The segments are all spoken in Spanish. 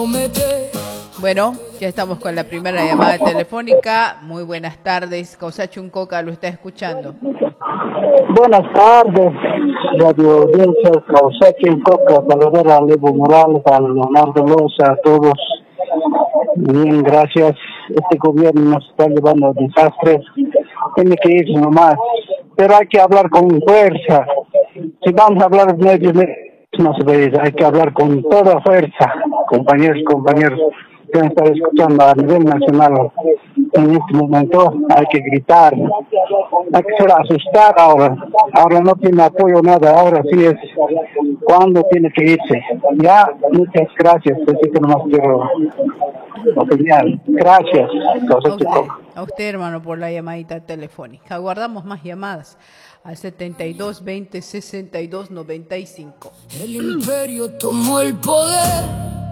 Bueno, ya estamos con la primera llamada telefónica. Muy buenas tardes. Causa Chuncoca lo está escuchando. Buenas tardes, Radio Audiencia, Causache en Coca, saludar a Evo Morales, a Leonardo Loza, a todos. Bien, gracias. Este gobierno nos está llevando a desastres. Tiene que ir nomás. Pero hay que hablar con fuerza. Si vamos a hablar de medios, no se puede, hay que hablar con toda fuerza. Compañeros, deben estar escuchando a nivel nacional. En este momento hay que gritar, hay que ser asustar ahora. Ahora no tiene apoyo nada, ahora sí es cuando tiene que irse. Ya, muchas gracias, así que nomás quiero opinar. Gracias. A usted, hermano, por la llamadita telefónica. Aguardamos más llamadas al 72 20 62 95. El imperio tomó el poder,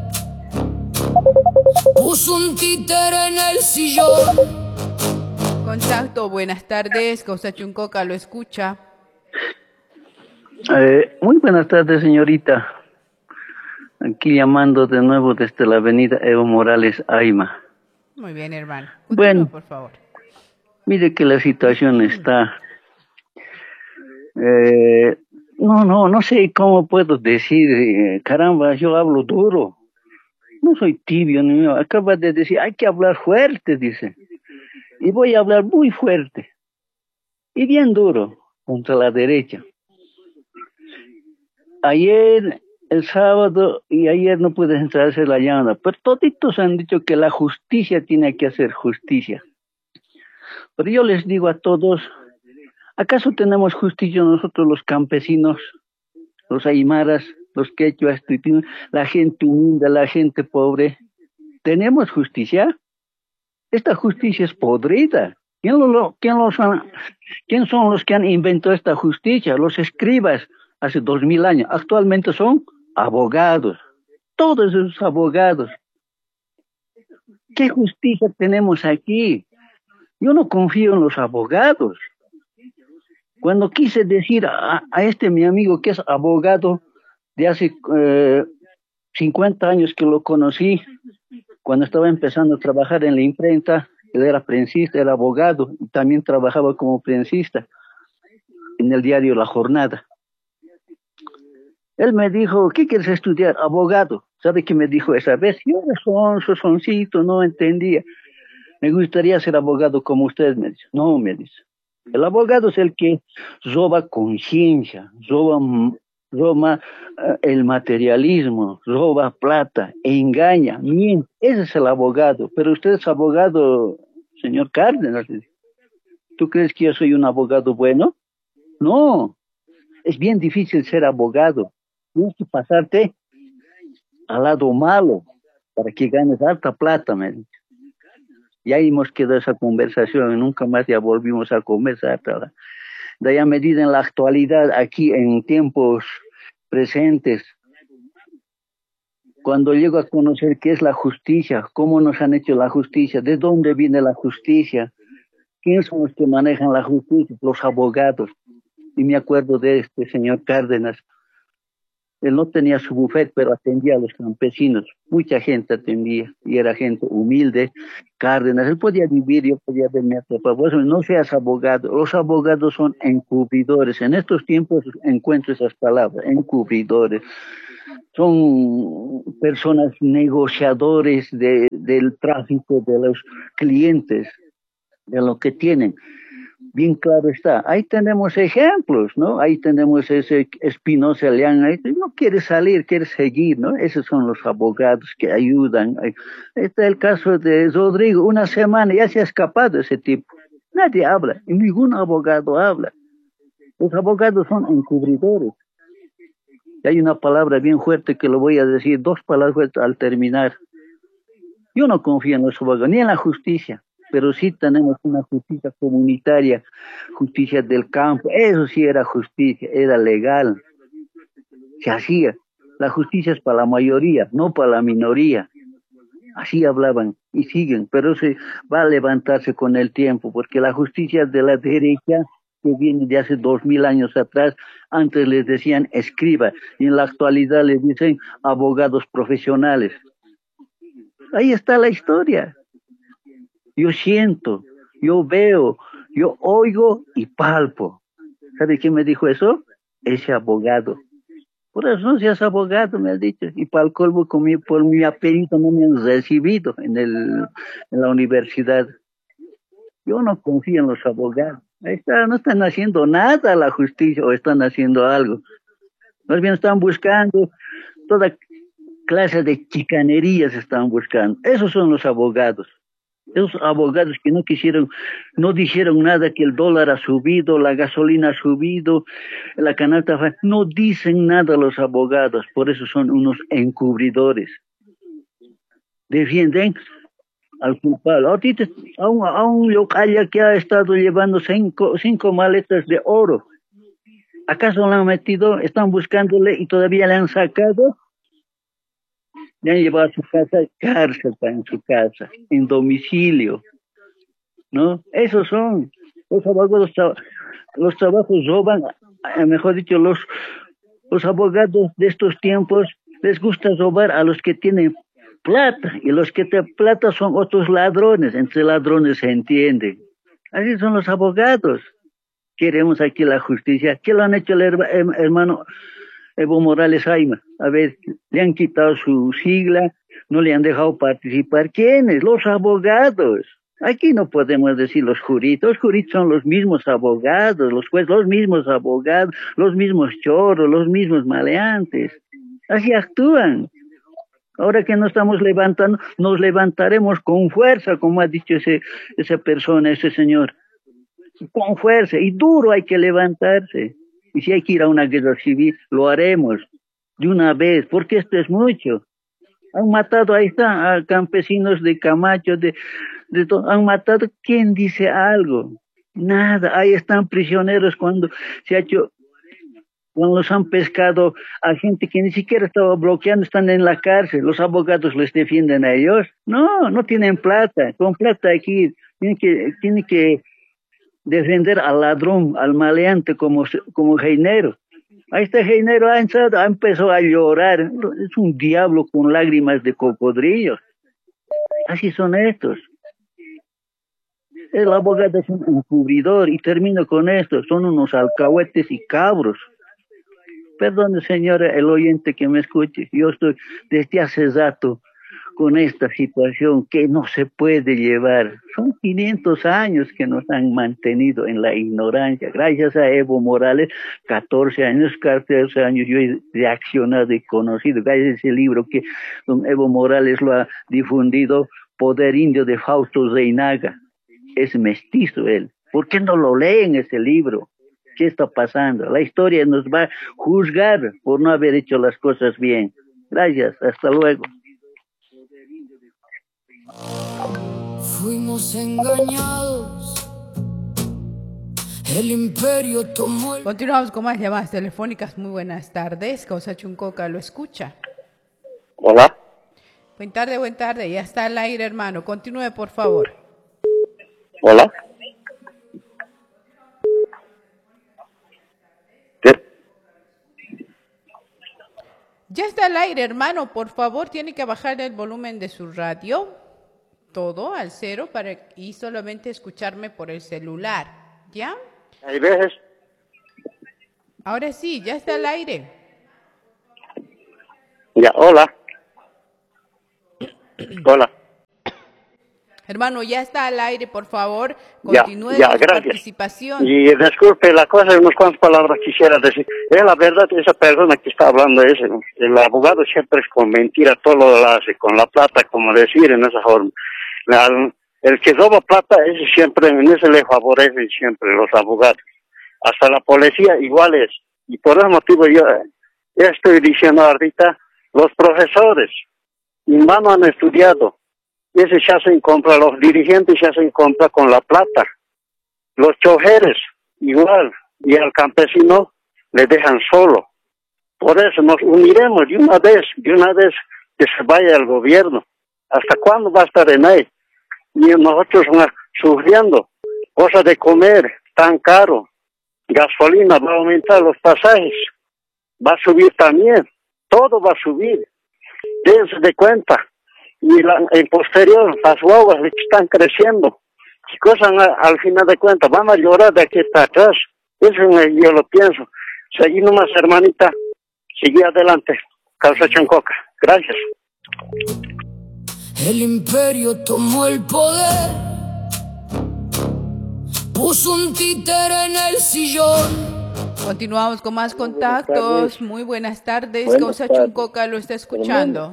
puso un títere en el sillón. Contacto, buenas tardes. Causa Chuncoca lo escucha. Muy buenas tardes, señorita. Aquí llamando de nuevo desde la avenida Evo Morales, Aima. Muy bien, hermano. Bueno, por favor. Mire que la situación está... no sé cómo puedo decir. Caramba, yo hablo duro. No soy tibio, ni yo. Acaba de decir, hay que hablar fuerte, dice. Y voy a hablar muy fuerte. Y bien duro contra la derecha. Ayer, el sábado y ayer no pude entrar a hacer la llamada, pero toditos han dicho que la justicia tiene que hacer justicia. Pero yo les digo a todos, ¿acaso tenemos justicia nosotros los campesinos, los aymaras, los quechuas, la gente humilde, la gente pobre? ¿Tenemos justicia? Esta justicia es podrida. ¿Quién son los que han inventado esta justicia? Los escribas, hace 2000 años. Actualmente son abogados. Todos esos abogados. ¿Qué justicia tenemos aquí? Yo no confío en los abogados. Cuando quise decir a este mi amigo que es abogado de hace 50 años que lo conocí, cuando estaba empezando a trabajar en la imprenta, él era prensista, era abogado y también trabajaba como prensista en el diario La Jornada. Él me dijo, ¿qué quieres estudiar? Abogado. ¿Sabe qué me dijo esa vez? Yo soncito, no entendía. Me gustaría ser abogado como usted, me dice. No, me dice. El abogado es el que roba conciencia, roba el materialismo, roba plata, engaña, miente. Ese es el abogado. Pero usted es abogado, señor Cárdenas. ¿Tú crees que yo soy un abogado bueno? No. Es bien difícil ser abogado. Tienes que pasarte al lado malo para que ganes alta plata, me dice. Ya hemos quedado esa conversación y nunca más ya volvimos a conversar. De ahí a medida en la actualidad, aquí en tiempos presentes, cuando llego a conocer qué es la justicia, cómo nos han hecho la justicia, de dónde viene la justicia, quiénes son los que manejan la justicia, los abogados. Y me acuerdo de este señor Cárdenas. Él no tenía su bufete, pero atendía a los campesinos. Mucha gente atendía y era gente humilde. Cárdenas, él podía vivir, yo podía verme atrapado. Por eso no seas abogado. Los abogados son encubridores. En estos tiempos encuentro esas palabras, encubridores. Son personas negociadores del tráfico de los clientes, de lo que tienen. Bien claro está, ahí tenemos ejemplos, ¿no? Ahí tenemos ese Espinosa Leán, ahí no quiere salir, quiere seguir, ¿no? Esos son los abogados que ayudan. Ahí está el caso de Rodrigo, una semana ya se ha escapado ese tipo. Nadie habla, y ningún abogado habla. Los abogados son encubridores. Y hay una palabra bien fuerte que lo voy a decir, 2 palabras fuertes al terminar. Yo no confío en los abogados, ni en la justicia. Pero sí tenemos una justicia comunitaria, justicia del campo. Eso sí era justicia, era legal. Se hacía. La justicia es para la mayoría, no para la minoría. Así hablaban y siguen, pero se va a levantarse con el tiempo, porque la justicia de la derecha, que viene de hace 2000 años atrás, antes les decían escriba, y en la actualidad les dicen abogados profesionales. Ahí está la historia. Yo siento, yo veo, yo oigo y palpo. ¿Sabe quién me dijo eso? Ese abogado. Por eso no seas abogado, me ha dicho. Y para el colmo, por mi apellido no me han recibido en la universidad. Yo no confío en los abogados. Ahí está, no están haciendo nada la justicia o están haciendo algo. Más bien están buscando toda clase de chicanerías están buscando. Esos son los abogados. Esos abogados que no quisieron, no dijeron nada que el dólar ha subido, la gasolina ha subido, la canasta, no dicen nada los abogados, por eso son unos encubridores. Defienden al culpable. Ahorita a un local que ha estado llevando cinco maletas de oro. ¿Acaso lo han metido? Están buscándole y todavía le han sacado. Le han llevado a su casa, cárcel en su casa, en domicilio, ¿no? Esos son los abogados, los trabajos roban, mejor dicho, los abogados de estos tiempos les gusta robar a los que tienen plata, y los que tienen plata son otros ladrones, entre ladrones se entienden. Así son los abogados. Queremos aquí la justicia. ¿Qué lo han hecho el hermano Evo Morales Ayma? A ver, le han quitado su sigla, no le han dejado participar. ¿Quiénes? Los abogados. Aquí no podemos decir los juritos son los mismos abogados, los jueces, los mismos abogados, los mismos chorros, los mismos maleantes. Así actúan. Ahora que nos estamos levantando, nos levantaremos con fuerza, como ha dicho esa persona, ese señor. Con fuerza y duro hay que levantarse. Y si hay que ir a una guerra civil, lo haremos de una vez, porque esto es mucho. Han matado, ahí está, a campesinos de Camacho, de todo. Han matado, ¿quién dice algo? Nada, ahí están prisioneros cuando los han pescado a gente que ni siquiera estaba bloqueando, están en la cárcel. Los abogados les defienden a ellos. No tienen plata. Con plata aquí tienen que defender al ladrón, al maleante como Reinero. A este Reinero ha empezado a llorar. Es un diablo con lágrimas de cocodrilo. Así son estos. El abogado es un encubridor y termino con esto. Son unos alcahuetes y cabros. Perdone, señora, el oyente que me escuche. Yo estoy desde hace rato con esta situación que no se puede llevar. Son 500 años que nos han mantenido en la ignorancia. Gracias a Evo Morales, 14 años yo he reaccionado y conocido. Gracias a ese libro que don Evo Morales lo ha difundido, Poder Indio de Fausto Reinaga. Es mestizo él. ¿Por qué no lo leen ese libro? ¿Qué está pasando? La historia nos va a juzgar por no haber hecho las cosas bien. Gracias, hasta luego. Fuimos engañados, el imperio tomó el... Continuamos con más llamadas telefónicas. Muy buenas tardes. Causa Chuncoca lo escucha. Hola. Buen tarde. Ya está al aire, hermano. Continúe, por favor. Hola. ¿Qué? Ya está al aire, hermano. Por favor, tiene que bajar el volumen de su radio. Todo al cero y solamente escucharme por el celular. ¿Ya? Hay veces. Ahora sí, ya está al aire. Ya, hola. Hola. Hermano, ya está al aire, por favor. Continúe ya, con su gracias. participación. Y disculpe la cosa, unas cuantas palabras quisiera decir. Es la verdad, esa persona que está hablando es el abogado siempre es con mentira, todo lo hace, con la plata, como decir en esa forma. El que roba plata, ese siempre, en ese le favorecen siempre los abogados. Hasta la policía igual es. Y por ese motivo yo estoy diciendo ahorita, los profesores, mi mano han estudiado. Y ese se hacen compra, los dirigentes se hacen compra con la plata. Los choferes, igual. Y al campesino le dejan solo. Por eso nos uniremos de una vez que se vaya el gobierno. ¿Hasta cuándo va a estar en ahí? Y nosotros sufriendo, cosas de comer tan caro, gasolina va a aumentar, los pasajes va a subir también, todo va a subir. Dense de cuenta, y en posterior las guaguas que están creciendo. ¿Qué cosa al final de cuentas? Van a llorar de aquí para atrás. Eso yo lo pienso. Seguí nomás, hermanita. Sigue adelante. Causa Choncoca. Gracias. El imperio tomó el poder, puso un títere en el sillón. Continuamos con más contactos. Muy buenas tardes. Causa Chuncoca lo está escuchando.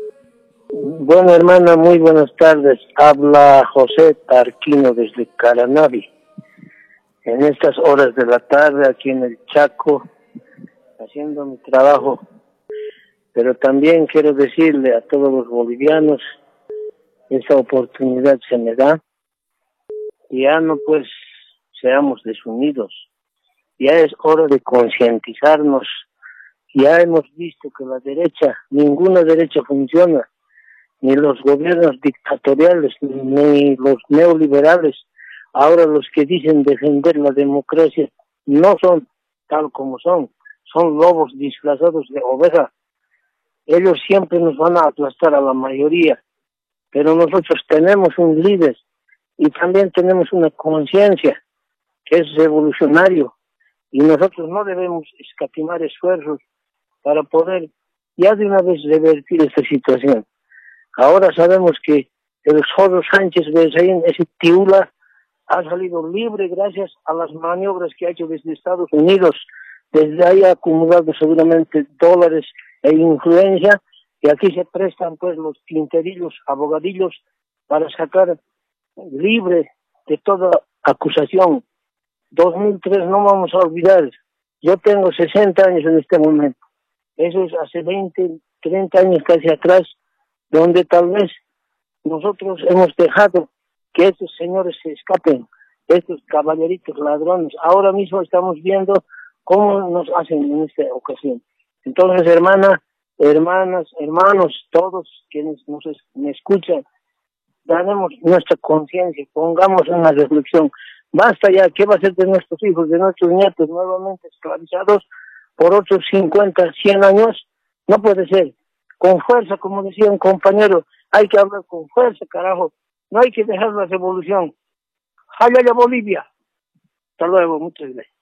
Bueno, hermana, muy buenas tardes. Habla José Tarquino desde Caranavi. En estas horas de la tarde, aquí en el Chaco, haciendo mi trabajo. Pero también quiero decirle a todos los bolivianos, esa oportunidad se me da. Ya no pues seamos desunidos. Ya es hora de concientizarnos. Ya hemos visto que la derecha, ninguna derecha funciona. Ni los gobiernos dictatoriales, ni los neoliberales. Ahora los que dicen defender la democracia no son tal como son lobos disfrazados de oveja. Ellos siempre nos van a aplastar a la mayoría, pero nosotros tenemos un líder y también tenemos una conciencia que es revolucionario, y nosotros no debemos escatimar esfuerzos para poder ya de una vez revertir esta situación. Ahora sabemos que el Jorge Sánchez Besaín, ese tiula, ha salido libre gracias a las maniobras que ha hecho desde Estados Unidos. Desde ahí ha acumulado seguramente dólares e influencia, y aquí se prestan pues los tinterillos, abogadillos, para sacar libre de toda acusación. 2003 no vamos a olvidar. Yo tengo 60 años en este momento. Eso es hace 20, 30 años casi atrás, donde tal vez nosotros hemos dejado que estos señores se escapen, estos caballeritos ladrones. Ahora mismo estamos viendo cómo nos hacen en esta ocasión. Entonces, hermanas, hermanos, todos quienes me escuchan, daremos nuestra conciencia, pongamos una reflexión. Basta ya, ¿qué va a ser de nuestros hijos, de nuestros nietos, nuevamente esclavizados por otros 50, 100 años? No puede ser. Con fuerza, como decía un compañero, hay que hablar con fuerza, carajo. No hay que dejar la revolución. ¡Jálale a Bolivia! Hasta luego, muchas gracias.